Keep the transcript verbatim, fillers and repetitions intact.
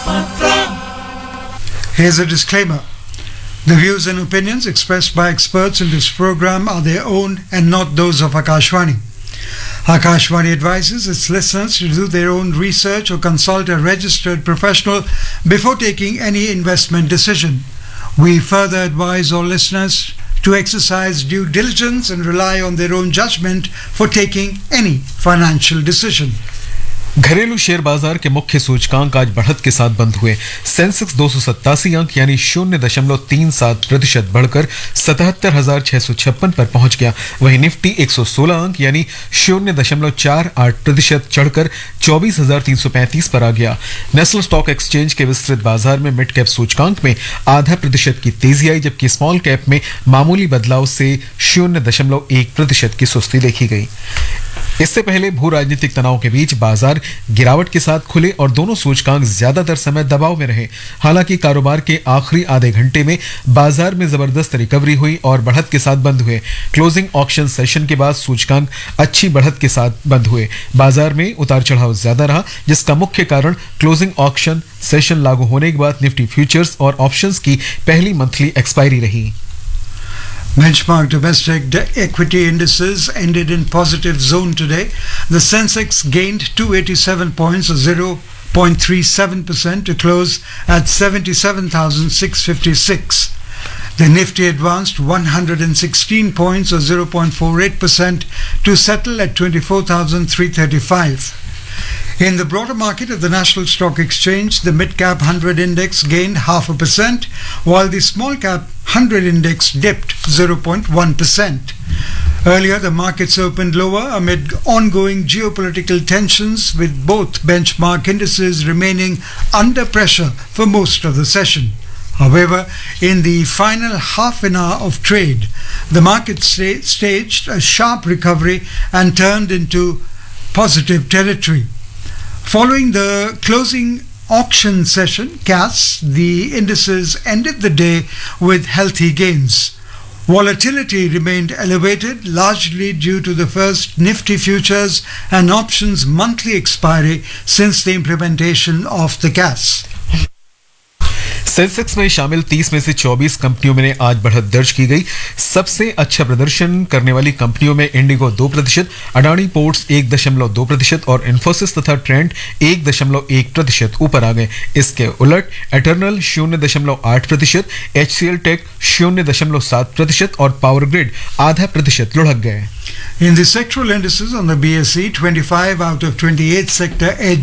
Here's a disclaimer. The views and opinions expressed by experts in this program are their own and not those of Akashvani. Akashvani advises its listeners to do their own research or consult a registered professional before taking any investment decision. We further advise all listeners to exercise due diligence and rely on their own judgment for taking any financial decision. घरेलू share बाजार के मुख्य सूचकांक आज बढ़त के साथ बंद हुए। सेंसेक्स दो सौ सत्तासी अंक यानी शून्य दशमलव तीन सात प्रतिशत बढ़कर सतहत्तर हजार छह सौ छप्पन पर पहुंच गया। वहीं निफ्टी एक सौ सोलह अंक यानी शून्य दशमलव चार आठ प्रतिशत चढ़कर चौबीस हजार तीन सौ पैंतीस पर आ गया। नेशनल स्टॉक एक्सचेंज के विस्तृत बाजार में मिड कैप सूचकांक में आधा प्रतिशत की तेजी आई, जबकि स्मॉल कैप में मामूली बदलाव से शून्य दशमलव एक प्रतिशत की सुस्ती देखी गई। इससे पहले भू राजनीतिक तनाव के बीच बाजार गिरावट के साथ खुले और दोनों सूचकांक ज्यादातर समय दबाव में रहे। हालांकि कारोबार के आखिरी आधे घंटे में बाजार में जबरदस्त रिकवरी हुई और बढ़त के साथ बंद हुए। क्लोजिंग ऑक्शन सेशन के बाद सूचकांक अच्छी बढ़त के साथ बंद हुए। बाजार में उतार चढ़ाव ज्यादा रहा, जिसका मुख्य कारण क्लोजिंग ऑक्शन सेशन लागू होने के बाद निफ्टी फ्यूचर्स और ऑप्शंस की पहली मंथली एक्सपायरी रही। Benchmark domestic equity indices ended in positive zone today. The Sensex gained two hundred eighty-seven points or zero point three seven percent to close at seventy-seven thousand six hundred fifty-six. The Nifty advanced one hundred sixteen points or zero point four eight percent to settle at twenty-four thousand three hundred thirty-five. In the broader market of the National Stock Exchange, the mid-cap one hundred index gained half a percent, while the small-cap one hundred index dipped zero point one percent. Earlier, the markets opened lower amid ongoing geopolitical tensions, with both benchmark indices remaining under pressure for most of the session. However, in the final half an hour of trade, the market sta- staged a sharp recovery and turned into positive territory. Following the closing auction session, C A S, the indices ended the day with healthy gains. Volatility remained elevated, largely due to the first Nifty futures and options monthly expiry since the implementation of the C A S. Sensex में शामिल तीस में से चौबीस कंपनियों में आज बढ़त दर्ज की गई। सबसे अच्छा प्रदर्शन करने वाली कंपनियों में इंडिगो दो प्रतिशत, अडानी पोर्ट्स एक दशमलव दो प्रतिशत और इन्फोसिस तथा ट्रेंड एक दशमलव एक प्रतिशत ऊपर आ गए। इसके उलट एटर्नल शून्य दशमलव आठ प्रतिशत, एचसीएल टेक शून्य दशमलव सात प्रतिशत और पावर ग्रिड आधा प्रतिशत लुढ़क गए। In the sectoral indices on the B S E, twenty-five out of twenty-eight sector edge